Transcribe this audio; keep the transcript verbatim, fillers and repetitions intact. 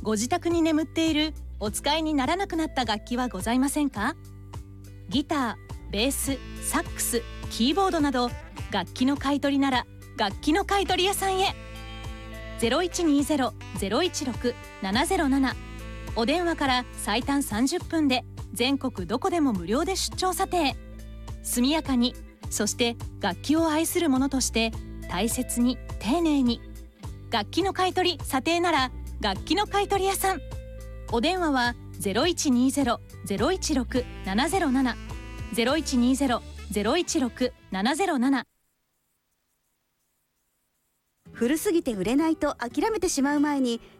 ご自宅に眠っているお使いにならなくなった楽器はございませんか？ギター、ベース、サックス、キーボードなど楽器の買い取りなら楽器の買取屋さんへ。 ゼロいちにゼロ ゼロいちろく ななゼロなな お電話から最短さんじゅっぷんで全国どこでも無料で出張査定。速やかに、そして楽器を愛する者として大切に丁寧に。楽器の買い取り査定なら楽器の買取屋さん。お電話は ゼロいちにゼロ ゼロいちろく ななゼロなな ゼロいちにゼロ ゼロいちろく ななゼロなな。 古すぎて売れないと諦めてしまう前に、